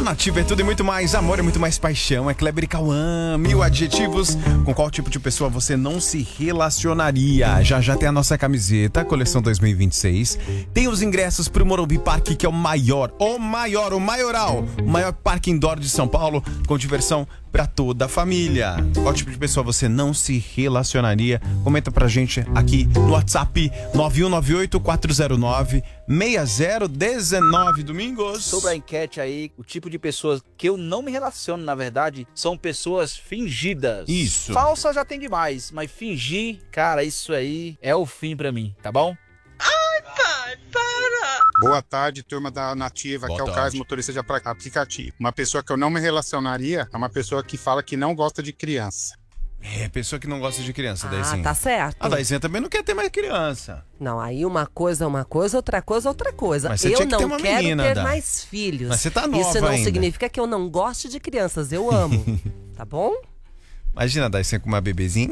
A Nativa é tudo e muito mais amor e muito mais paixão. É Kleber e Cauã, 1000 adjetivos. Com qual tipo de pessoa você não se relacionaria? Já tem a nossa camiseta, coleção 2026. Tem os ingressos pro Morumbi Parque, que é o maior, o maior parque indoor de São Paulo, com diversão pra toda a família. Qual tipo de pessoa você não se relacionaria? Comenta pra gente aqui no WhatsApp 9198-409-6019. Domingos. Sobre a enquete aí, o tipo de pessoas que eu não me relaciono, na verdade, são pessoas fingidas. Isso. Falsa já tem demais, mas fingir, cara, isso aí é o fim pra mim, tá bom? Boa tarde, turma da Nativa, Boa que é o tarde. Carlos, motorista de aplicativo. Uma pessoa que eu não me relacionaria é uma pessoa que fala que não gosta de criança. É, pessoa que não gosta de criança, Daizinha. Tá certo. A Daizinha também não quer ter mais criança. Não, aí uma coisa é uma coisa, outra coisa é outra coisa. Mas você Eu tinha que ter não uma quero menina, ter Dai. mais filhos. Mas você tá nova Isso não ainda. significa que eu não goste de crianças, eu amo. Tá bom? Imagina a Daizinha com uma bebezinha.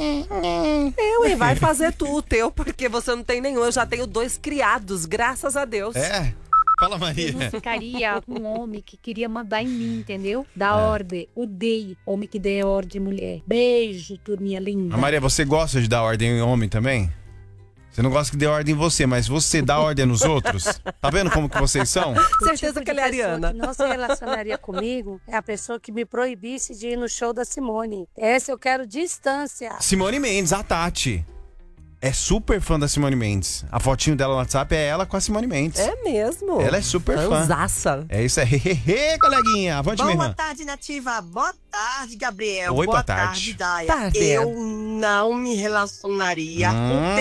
E vai fazer tu o teu, porque você não tem nenhum. Eu já tenho 2 criados, graças a Deus. É? Fala, Eu Maria. não ficaria com um homem que queria mandar em mim, entendeu? Dar ordem. Odeio homem que dê ordem, mulher. Beijo, turminha linda. A Maria, você gosta de dar ordem em homem também? Você não gosta que dê ordem em você, mas você dá ordem nos outros? Tá vendo como que vocês são? Certeza que ela é ariana. Que não se relacionaria comigo é a pessoa que me proibisse de ir no show da Simone. Essa eu quero distância. Simone Mendes, a Tati. É super fã da Simone Mendes. A fotinho dela no WhatsApp é ela com a Simone Mendes. É mesmo. Ela é super fã. Fanzaça. É isso aí. Hehehe, coleguinha. Avante, minha Boa irmã. tarde, Nativa. Boa tarde, Gabriel. Oi, boa boa tarde. Daya. Tarde. Eu não me relacionaria com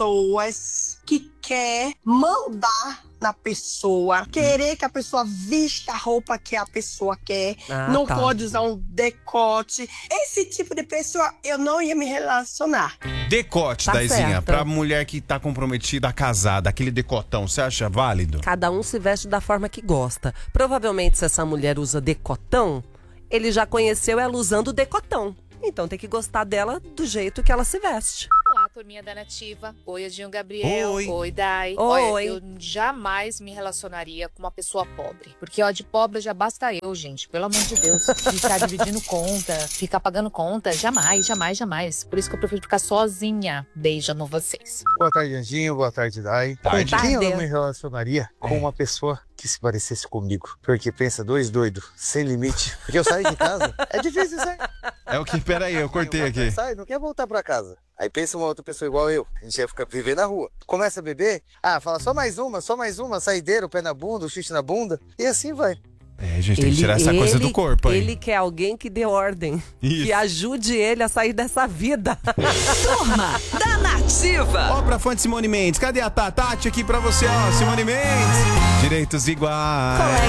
pessoas que quer mandar na pessoa, querer que a pessoa vista a roupa que a pessoa quer, não tá. pode usar um decote. Esse tipo de pessoa eu não ia me relacionar. Decote, Tá Daizinha. certo. Pra mulher que tá comprometida, casada, aquele decotão, você acha válido? Cada um se veste da forma que gosta. Provavelmente, se essa mulher usa decotão, ele já conheceu ela usando decotão. Então tem que gostar dela do jeito que ela se veste. Olá, turminha da Nativa. Oi, Edinho Gabriel. Oi. Dai. Oi. Olha, eu jamais me relacionaria com uma pessoa pobre. Porque, ó, de pobre já basta eu, gente. Pelo amor de Deus. Ficar dividindo conta, ficar pagando conta. Jamais, jamais, jamais. Por isso que eu prefiro ficar sozinha. Beijo no vocês. Boa tarde, Anjinho. Boa tarde, Dai. Tarde. Com quem eu Tarde. não me relacionaria? Com uma pessoa que se parecesse comigo. Porque pensa, 2 doidos, sem limite. Porque eu saio de casa, é difícil sair. É o que? Peraí, eu cortei aqui. Sai, não quer voltar pra casa. Aí pensa uma outra pessoa igual eu. A gente ia ficar viver na rua. Começa a beber, fala só mais uma, saideira, o pé na bunda, o chute na bunda. E assim vai. É, a gente tem que tirar essa coisa do corpo aí. Ele quer alguém que dê ordem. Isso. Que ajude ele a sair dessa vida. Turma da Nativa. Ó, pra fã de Simone Mendes, cadê a Tati aqui pra você, ó? Simone Mendes, direitos iguais.